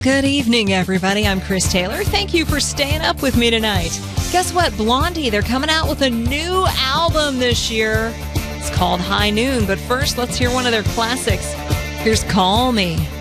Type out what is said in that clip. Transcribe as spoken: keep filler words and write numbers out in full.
Good evening, everybody. I'm Chris Taylor. Thank you for staying up with me tonight. Guess what? Blondie, they're coming out with a new album this year. It's called High Noon, but first, let's hear one of their classics. Here's Call Me.